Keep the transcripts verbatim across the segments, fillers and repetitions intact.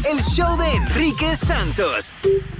el show de Enrique Santos.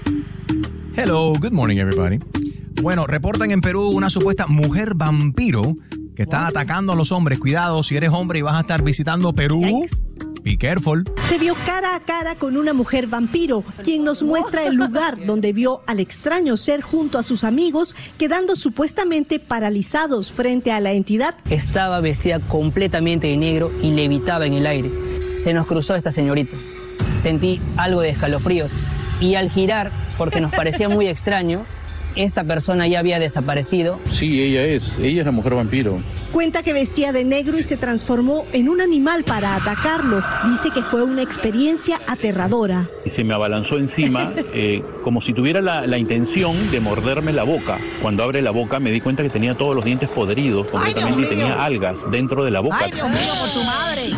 Hello, good morning everybody. Bueno, reportan en Perú una supuesta mujer vampiro que está What? atacando a los hombres. Cuidado, si eres hombre y vas a estar visitando Perú, Yikes. Be careful. Se vio cara a cara con una mujer vampiro, quien nos muestra el lugar donde vio al extraño ser junto a sus amigos, quedando supuestamente paralizados frente a la entidad. Estaba vestida completamente de negro y levitaba en el aire. Se nos cruzó esta señorita. Sentí algo de escalofríos y al girar, porque nos parecía muy extraño, esta persona ya había desaparecido. Sí, ella es. Ella es la mujer vampiro. Cuenta que vestía de negro y se transformó en un animal para atacarlo. Dice que fue una experiencia aterradora. Y se me abalanzó encima eh, como si tuviera la, la intención de morderme la boca. Cuando abre la boca me di cuenta que tenía todos los dientes podridos completamente y tenía algas dentro de la boca. ¡Ay, Dios mío, por tu madre!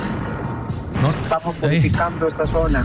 No estamos purificando eh. esta zona.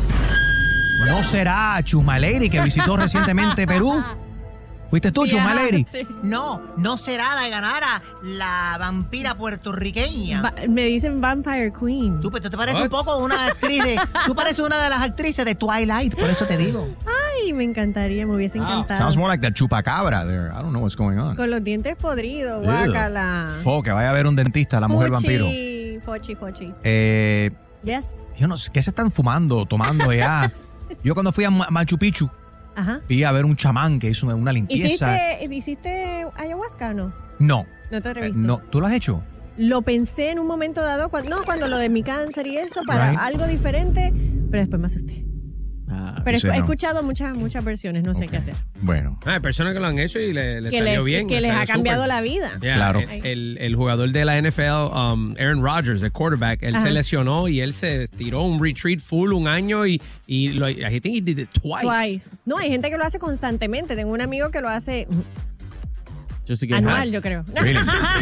¿No será Chusma Lady que visitó recientemente Perú? ¿Fuiste tú, Chusma Lady? No, no será la ganara la vampira puertorriqueña. Va- me dicen Vampire Queen. Tú, tú te pareces un poco una actriz de... Tú pareces una de las actrices de Twilight, por eso te digo. Ay, me encantaría, me hubiese encantado. Sounds more like that chupacabra there. I don't know what's going on. Con los dientes podridos, guácala. Fo, que vaya a ver un dentista, la mujer Fuchi, vampiro. Fochi, fochi. Eh... Yes. Yo no sé, ¿qué se están fumando, tomando ya? Yo cuando fui a Machu Picchu, Ajá. vi a ver un chamán que hizo una limpieza. ¿Hiciste, ¿hiciste ayahuasca o no? No. No te atreviste. Eh, no. ¿Tú lo has hecho? Lo pensé en un momento dado, cuando, no, cuando lo de mi cáncer y eso, para Right. algo diferente, pero después me asusté. Ah, pero sí, he no. escuchado muchas muchas versiones, no sé Okay. qué hacer. Bueno. Ah, hay personas que lo han hecho y le, le que salió le- bien. que le les salió ha cambiado súper. la vida. Yeah, Claro. El, el, el jugador de la N F L, um, Aaron Rodgers, el quarterback, él Ajá. se lesionó y él se tiró un retreat full un año y, y lo, I think he did it twice. Twice. No, hay gente que lo hace constantemente. Tengo un amigo que lo hace Just to get anual, high. yo creo. Really?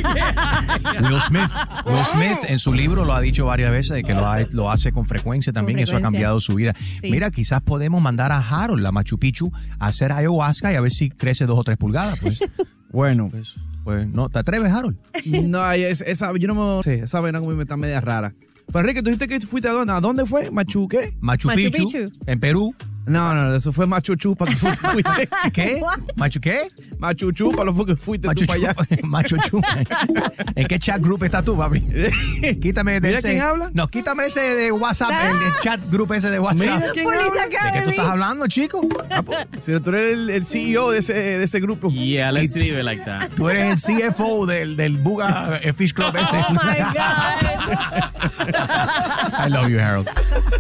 Will Smith. Will Smith en su libro lo ha dicho varias veces de que lo, ha- lo hace con frecuencia también. Con Eso ha frecuencia. cambiado su vida. Sí. Mira, quizás podemos mandar a Harold, a Machu Picchu, a hacer ayahuasca y a ver si crece dos o tres pulgadas. Pues, Bueno, pues, pues no, ¿te atreves, Harold? no, es- esa, yo no me sé, esa vaina como me está media rara. Pero Enrique, ¿tú dijiste que fuiste a dónde? ¿A dónde fue? ¿Machu qué? Machu, Machu Picchu, Picchu. en Perú. No, no, eso fue Machu Chupa que fu- fuiste. ¿Qué? What? ¿Machu qué? Machu Chupa lo fue que fuiste Machu tú para allá. Chu- Machu Chu. ¿En qué chat group estás tú, papi? Quítame de Mira ese. quién habla. No, quítame ese de WhatsApp, el de chat group ese de WhatsApp. Mira quién Police habla. ¿De qué Academy. tú estás hablando, chico? Ah, pues, si tú eres el, el C E O de ese, de ese grupo. Yeah, let's leave it like that. Tú eres el C F O del, del Buga eh, Fish Club ese. Oh my God. I love you, Harold.